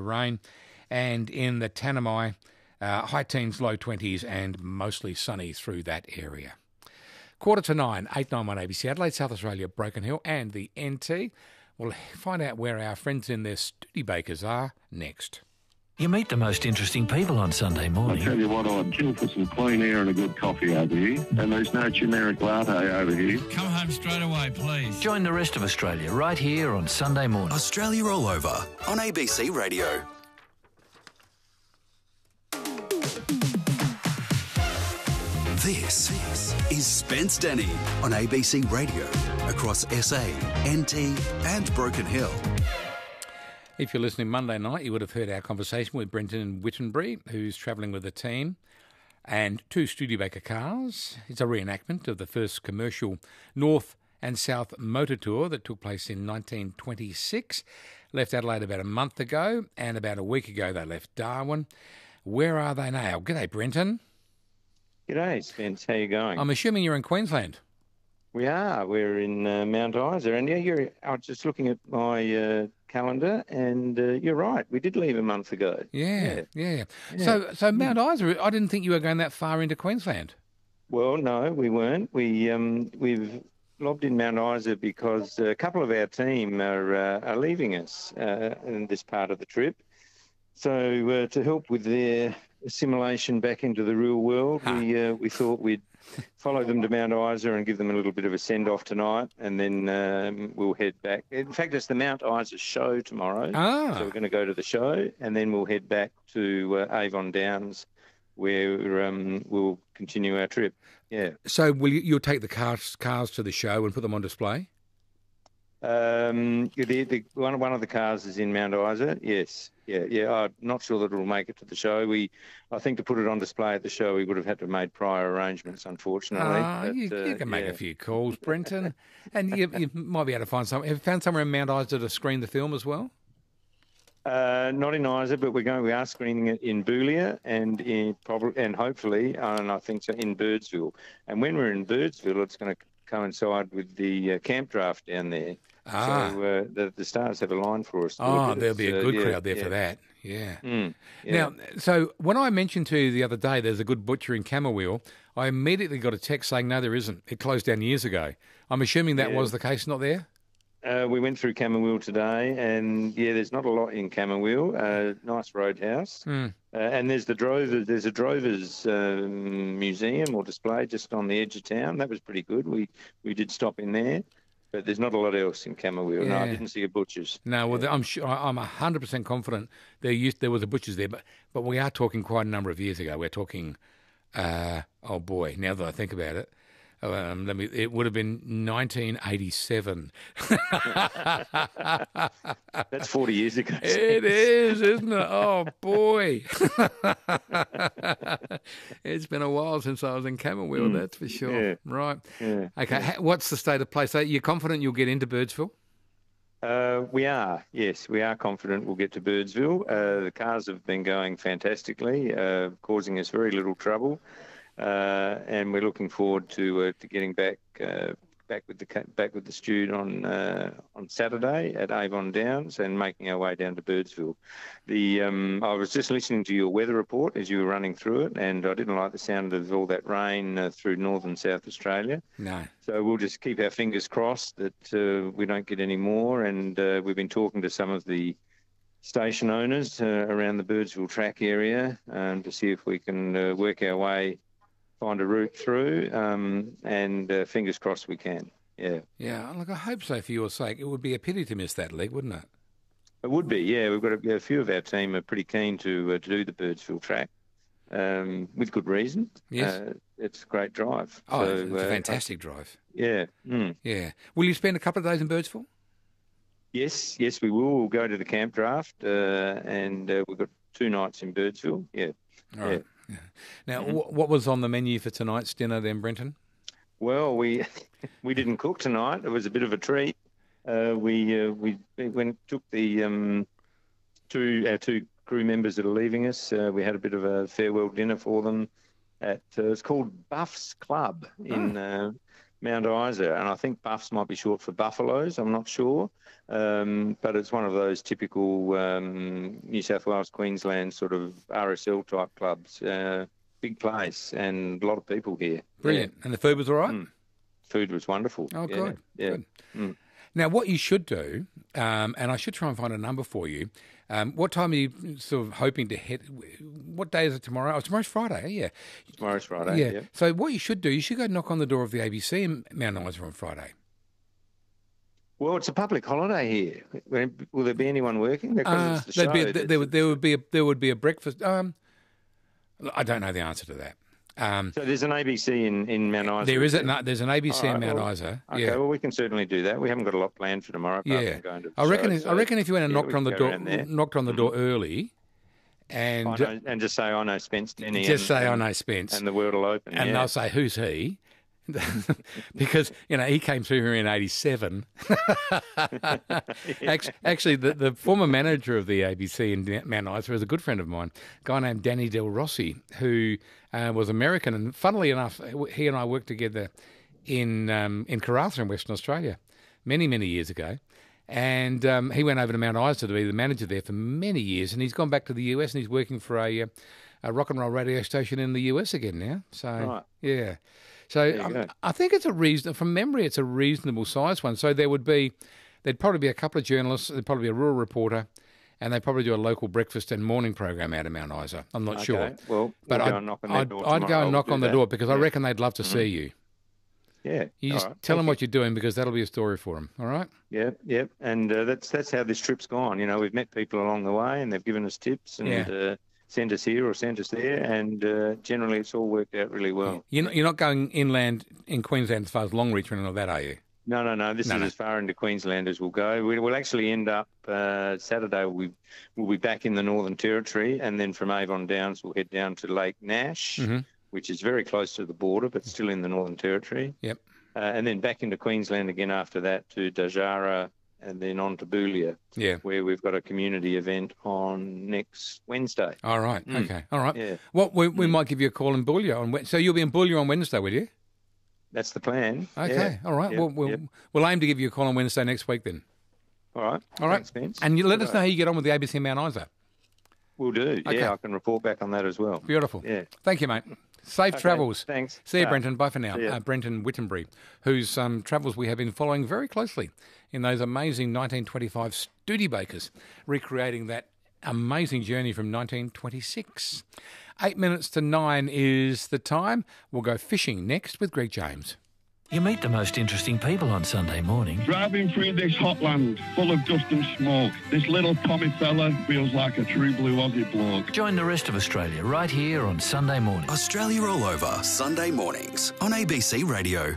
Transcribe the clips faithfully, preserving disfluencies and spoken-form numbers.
rain. And in the Tanami, uh, high teens, low twenties, and mostly sunny through that area. Quarter to nine, eight nine one A B C Adelaide, South Australia, Broken Hill, and the N T. We'll find out where our friends in their Studebakers are next. You meet the most interesting people on Sunday morning. I tell you what, I'd kill for some clean air and a good coffee over here, and there's no generic latte over here. Come home straight away, please. Join the rest of Australia right here on Sunday morning. Australia All Over on A B C Radio. This is Spence Denny on A B C Radio across S A, N T and Broken Hill. If you're listening Monday night, you would have heard our conversation with Brenton Wittenbury, who's travelling with the team, and two Studebaker cars. It's a reenactment of the first commercial North and South motor tour that took place in nineteen twenty-six. Left Adelaide about a month ago, and about a week ago they left Darwin. Where are they now? G'day, Brenton. G'day, Spence. How you going? I'm assuming you're in Queensland. We are. We're in uh, Mount Isa, and yeah, you're. I was just looking at my uh, calendar, and uh, you're right. We did leave a month ago. Yeah, yeah. yeah. yeah. So, so Mount Isa. I didn't think you were going that far into Queensland. Well, no, we weren't. We um, we've lobbed in Mount Isa because a couple of our team are uh, are leaving us uh, in this part of the trip. So uh, to help with their assimilation back into the real world, huh. we uh, we thought we'd follow them to Mount Isa and give them a little bit of a send-off tonight, and then um, we'll head back. In fact, it's the Mount Isa show tomorrow, ah. so we're going to go to the show, and then we'll head back to uh, Avon Downs, where um, we'll continue our trip. Yeah. So will you, you'll take the cars, cars to the show and put them on display? Um, the, the, one, one of the cars is in Mount Isa, yes. Yeah, yeah. I'm not sure that it'll make it to the show. We, I think, to put it on display at the show, we would have had to have made prior arrangements, unfortunately. Oh, but, you, uh, you can make yeah. a few calls, Brenton, and you, you might be able to find some. Have you found somewhere in Mount Isa to screen the film as well? Uh, not in Isa, but we're going. We are screening it in Boulia and in probably and hopefully, and I think so, in Birdsville. And when we're in Birdsville, it's going to coincide with the uh, camp draft down there. Ah. So uh, the, the Stars have a line for us. Oh, there'll be a good uh, crowd yeah, there yeah. for that. Yeah. Mm, yeah. Now, so when I mentioned to you the other day there's a good butcher in Camberwell, I immediately got a text saying, no, there isn't. It closed down years ago. I'm assuming that Yeah. was the case, not there? Uh, we went through Camberwell today, and yeah, there's not a lot in Camberwell. Uh, nice roadhouse, Mm. uh, and there's the drover. There's a drovers um, museum or display just on the edge of town. That was pretty good. We we did stop in there, but there's not a lot else in Camberwell. No, I Yeah. didn't see a butcher's. No, well, I'm sure I'm one hundred percent confident there used there was a butcher's there, but but we are talking quite a number of years ago. We're talking, uh, oh boy, now that I think about it. Um, let me. It would have been nineteen eighty-seven. That's forty years ago. It is, isn't it? Oh boy, it's been a while since I was in Camberwell. Mm. That's for sure. Yeah. Right. Yeah. Okay. Yeah. What's the state of play? So you're confident you'll get into Birdsville? Uh, we are, yes, we are confident we'll get to Birdsville. Uh, the cars have been going fantastically, uh, causing us very little trouble. Uh, and we're looking forward to uh, to getting back uh, back with the back with the student on uh, on Saturday at Avon Downs and making our way down to Birdsville. The um, I was just listening to your weather report as you were running through it, and I didn't like the sound of all that rain uh, through North and South Australia. No. So we'll just keep our fingers crossed that uh, we don't get any more. And uh, we've been talking to some of the station owners uh, around the Birdsville track area um, to see if we can uh, work our way. Find a route through, um, and uh, fingers crossed we can. Yeah. Yeah, look, I hope so for your sake. It would be a pity to miss that leg, wouldn't it? It would be, yeah. We've got a, a few of our team are pretty keen to, uh, to do the Birdsville track, um, with good reason. Yes. Uh, it's a great drive. Oh, so, it's a uh, fantastic drive. Yeah. Mm. Yeah. Will you spend a couple of days in Birdsville? Yes, yes, we will. We'll go to the camp draft, uh, and uh, we've got two nights in Birdsville. Yeah. All right. Yeah. Yeah. Now, Mm-hmm. wh- what was on the menu for tonight's dinner then, Brenton? Well, we we didn't cook tonight. It was a bit of a treat. Uh, we uh, we went took the um, two our two crew members that are leaving us. Uh, we had a bit of a farewell dinner for them at uh, it's called Buff's Club in Oh. uh, Mount Isa, and I think buffs might be short for buffaloes. I'm not sure, um, but it's one of those typical um, New South Wales, Queensland sort of R S L type clubs. Uh, big place and a lot of people here. Brilliant. Yeah. And the food was all right? Mm. Food was wonderful. Oh, yeah. good. Yeah. Good. Mm. Now, what you should do, um, and I should try and find a number for you. Um, what time are you sort of hoping to hit? What day is it tomorrow? Oh, tomorrow's Friday, yeah. Tomorrow's Friday, yeah. Yep. So what you should do, you should go knock on the door of the A B C in Mount Isa on Friday. Well, it's a public holiday here. Will there be anyone working? Because Uh, it's the show. there'd be, there, would, there would be a there would be a breakfast. Um, I don't know the answer to that. Um, so there's an A B C in, in Mount Isa. there is a, no, there's an A B C All in right, Mount well, Isa. Okay, yeah. well, we can certainly do that. We haven't got a lot planned for tomorrow. Apart Yeah, from going to the I reckon. show, If, so, I reckon if you went and yeah, knocked we on the can go door, around there. knocked on the door early, and I know, and just say, I know Spence Denny. just and, say, and, I know Spence, and the world will open. and yeah. they'll say, who's he? Because, you know, he came through here in eighty-seven. Actually, the, the former manager of the A B C in Mount Isa is a good friend of mine, a guy named Danny Del Rossi, who uh, was American. And funnily enough, he and I worked together in um, in Karratha in Western Australia many, many years ago. And um, he went over to Mount Isa to be the manager there for many years. And he's gone back to the U S and he's working for a, a rock and roll radio station in the U S again now. So, Right. yeah. So um, I think it's a reason, from memory, it's a reasonable size one. So there would be, there'd probably be a couple of journalists, there'd probably be a rural reporter, and they'd probably do a local breakfast and morning program out of Mount Isa. I'm not Okay, sure. well, but we'll I'd, go and knock on their I'd, door I'd go tomorrow. and knock We'll on do the that. door because I Yeah. reckon they'd love to see you. Yeah. You All just right. tell them Thank what you're doing because that'll be a story for them. All right? you. Yep, yep. And uh, that's that's how this trip's gone. You know, we've met people along the way and they've given us tips and Yeah. uh, sent us here or sent us there. And uh, generally it's all worked out really well. You're not, you're not going inland in Queensland as far as Longreach or anything like that, are you? No, no, no. This No, is no. as far into Queensland as we'll go. We, we'll actually end up uh, Saturday. We'll be, we'll be back in the Northern Territory, and then from Avon Downs we'll head down to Lake Nash, Mhm. which is very close to the border, but still in the Northern Territory. Yep. Uh, and then back into Queensland again after that to Dajara, and then on to Boulia, Yeah. where we've got a community event on next Wednesday. All right. Mm. Okay. All right. Yeah. Well, we, we might give you a call in Boulia on Wed- so you'll be in Boulia on Wednesday, will you? That's the plan. Okay. Yeah. All right. Yep, Well, we'll yep. we'll aim to give you a call on Wednesday next week then. All right. All right. Thanks, Vince. And you let us Right. know how you get on with the A B C Mount Isa. We'll do. Okay. Yeah, I can report back on that as well. Beautiful. Yeah. Thank you, mate. Safe Okay, travels. thanks. See you, Ta. Brenton. Bye for now. See ya. Uh, Brenton Wittenbury, whose um, travels we have been following very closely in those amazing nineteen twenty-five Studebakers, recreating that amazing journey from nineteen twenty-six. Eight minutes to nine is the time. We'll go fishing next with Greg James. You meet the most interesting people on Sunday morning. Driving through this hot land full of dust and smoke, this little Tommy fella feels like a true blue Aussie bloke. Join the rest of Australia right here on Sunday morning. Australia All Over, Sunday mornings on A B C Radio.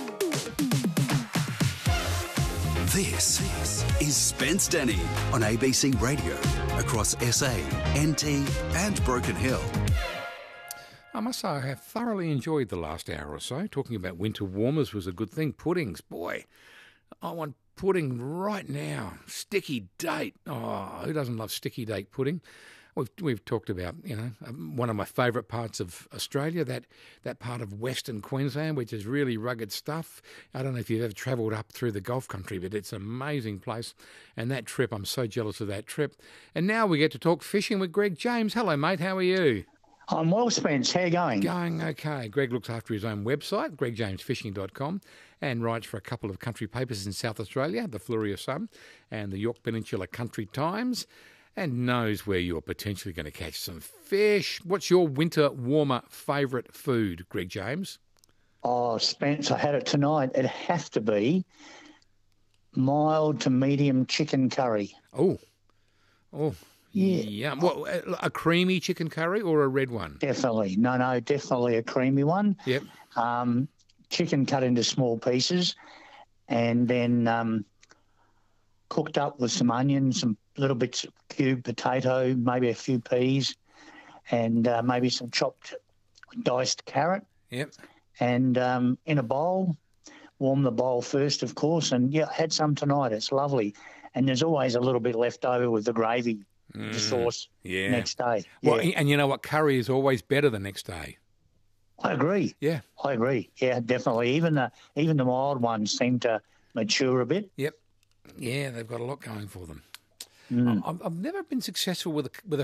This is Spence Denny on A B C Radio across S A, N T and Broken Hill. I must say I have thoroughly enjoyed the last hour or so. Talking about winter warmers was a good thing. Puddings, boy, I want pudding right now. Sticky date. Oh, who doesn't love sticky date pudding? We've we've talked about, you know, um, one of my favourite parts of Australia, that that part of Western Queensland, which is really rugged stuff. I don't know if you've ever travelled up through the Gulf country, but it's an amazing place. And that trip, I'm so jealous of that trip. And now we get to talk fishing with Greg James. Hello, mate. How are you? I'm well, Spence. How you going? Going okay. Greg looks after his own website, greg james fishing dot com, and writes for a couple of country papers in South Australia, the Fluria Sun and the York Peninsula Country Times, and knows where you're potentially going to catch some fish. What's your winter warmer favourite food, Greg James? Oh, Spence, I had it tonight. It'd have to be mild to medium chicken curry. Oh, oh, Yeah. yeah. What, a creamy chicken curry or a red one? Definitely. No, no, definitely a creamy one. Yep. Um, chicken cut into small pieces and then um, cooked up with some onions, some little bits of cubed potato, maybe a few peas, and uh, maybe some chopped diced carrot. Yep. And um, in a bowl, warm the bowl first, of course, and yeah, I had some tonight. It's lovely. And there's always a little bit left over with the gravy, the sauce yeah. next day. Well, Yeah. and you know what? Curry is always better the next day. I agree. Yeah. I agree. Yeah, definitely. Even the even the mild ones seem to mature a bit. Yep. Yeah, they've got a lot going for them. Mm. I've, I've never been successful with a, with a